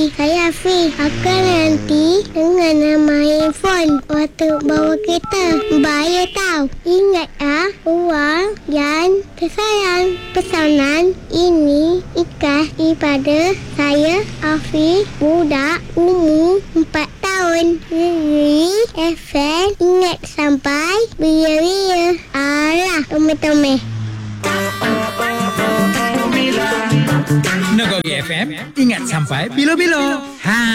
Saya Afi. Akan nanti dengan main phone waktu bawa kereta. Bahaya tau. Ingat uang yang tersayang. Pesanan ini ikhlas daripada saya Afi, budak umur 4 tahun. FM ingat sampai bila-bila. Alah, tome-tome. Nagori FM, ingat sampai bilo-bilo. Ha.